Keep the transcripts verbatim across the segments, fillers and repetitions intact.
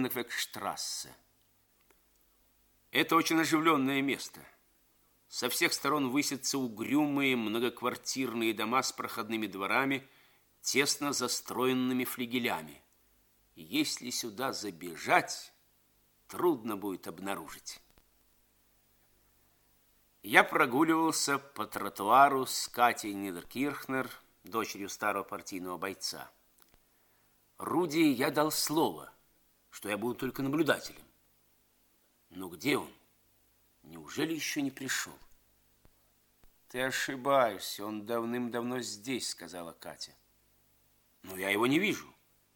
Генрихвегштрассе. Это очень оживленное место. Со всех сторон высятся угрюмые многоквартирные дома с проходными дворами, тесно застроенными флигелями. Если сюда забежать, трудно будет обнаружить. Я прогуливался по тротуару с Катей Нидеркирхнер, дочерью старого партийного бойца. Руди я дал слово, что я буду только наблюдателем. Но где он? Неужели еще не пришел? Ты ошибаешься, он давным-давно здесь, сказала Катя. Но я его не вижу.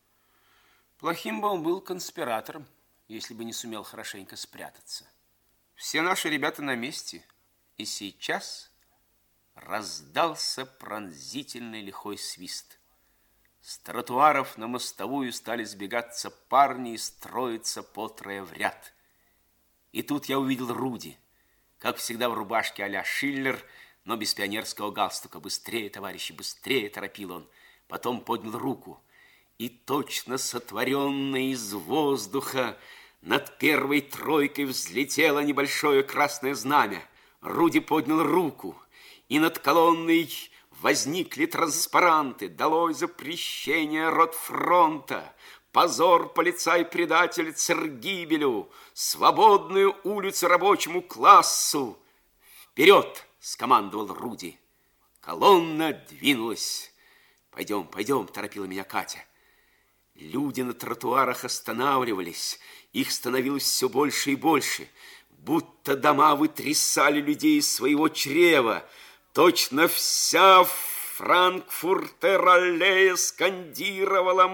Плохим бы он был конспиратором, если бы не сумел хорошенько спрятаться. Все наши ребята на месте, и сейчас раздался пронзительный лихой свист. С тротуаров на мостовую стали сбегаться парни и строиться по трое в ряд. И тут я увидел Руди, как всегда в рубашке а-ля Шиллер, но без пионерского галстука. «Быстрее, товарищи, быстрее!» – торопил он. Потом поднял руку, и точно сотворенная из воздуха над первой тройкой взлетело небольшое красное знамя. Руди поднял руку, и над колонной возникли транспаранты: «Долой запрещение Ротфронта! Позор полицай-предатель Цергибелю! Свободную улицу рабочему классу!» «Вперед!» – скомандовал Руди. Колонна двинулась. «Пойдем, пойдем!» – торопила меня Катя. Люди на тротуарах останавливались. Их становилось все больше и больше. Будто дома вытрясали людей из своего чрева. Точно вся Франкфуртер-аллея скандировала: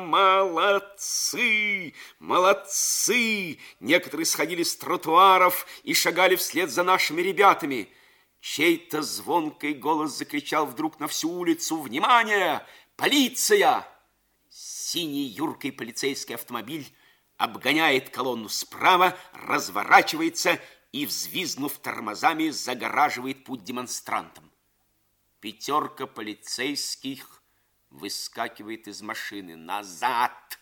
«Молодцы! Молодцы!» Некоторые сходили с тротуаров и шагали вслед за нашими ребятами. Чей-то звонкий голос закричал вдруг на всю улицу: «Внимание! Полиция!» Синий юркий полицейский автомобиль обгоняет колонну справа, разворачивается и, взвизгнув тормозами, загораживает путь демонстрантам. Пятерка полицейских выскакивает из машины. «Назад!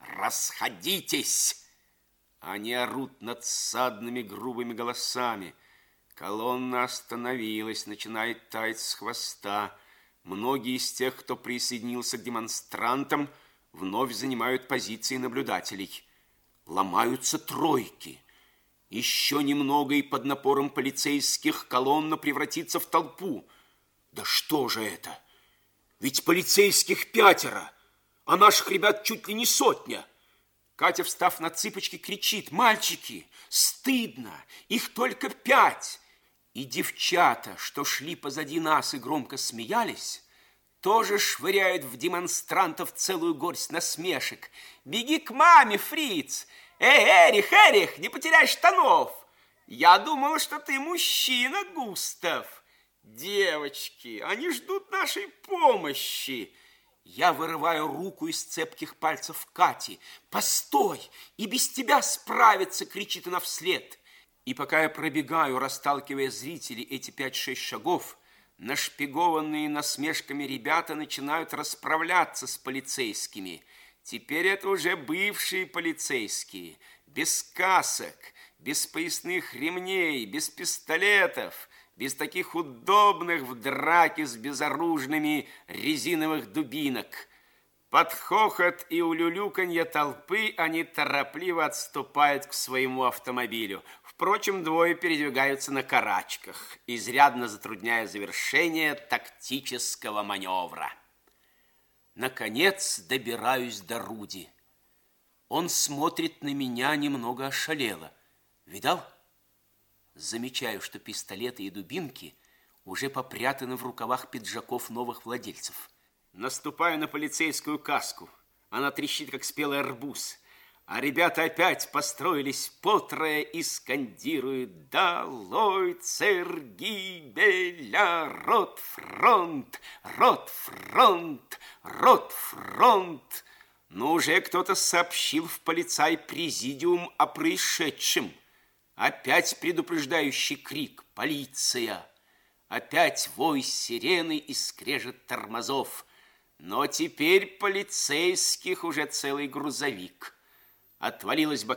Расходитесь!» Они орут надсадными грубыми голосами. Колонна остановилась, начинает таять с хвоста. Многие из тех, кто присоединился к демонстрантам, вновь занимают позиции наблюдателей. Ломаются тройки. Еще немного, и под напором полицейских колонна превратится в толпу. Да что же это? Ведь полицейских пятеро, а наших ребят чуть ли не сотня. Катя, встав на цыпочки, кричит: «Мальчики, стыдно, их только пять!» И девчата, что шли позади нас и громко смеялись, тоже швыряют в демонстрантов целую горсть насмешек. «Беги к маме, Фриц! Эй, Эрих, Эрих, не потеряй штанов! Я думала, что ты мужчина, Густав! Девочки, они ждут нашей помощи!» Я вырываю руку из цепких пальцев Кати. «Постой! И без тебя справится!» — кричит она вслед. И пока я пробегаю, расталкивая зрителей, эти пять-шесть шагов, нашпигованные насмешками ребята начинают расправляться с полицейскими. Теперь это уже бывшие полицейские, без касок, без поясных ремней, без пистолетов, без таких удобных в драке с безоружными резиновых дубинок. Под хохот и улюлюканье толпы они торопливо отступают к своему автомобилю. Впрочем, двое передвигаются на карачках, изрядно затрудняя завершение тактического маневра. Наконец добираюсь до Руди. Он смотрит на меня немного ошалело. Видал? Замечаю, что пистолеты и дубинки уже попрятаны в рукавах пиджаков новых владельцев. Наступаю на полицейскую каску. Она трещит, как спелый арбуз. А ребята опять построились потрое и скандируют: «Долой Цергибеля! Ротфронт! Ротфронт! Ротфронт!» Но уже кто-то сообщил в полицай-президиум о происшедшем. Опять предупреждающий крик: «Полиция!» Опять вой сирены и скрежет тормозов. Но теперь полицейских уже целый грузовик. Отвалилась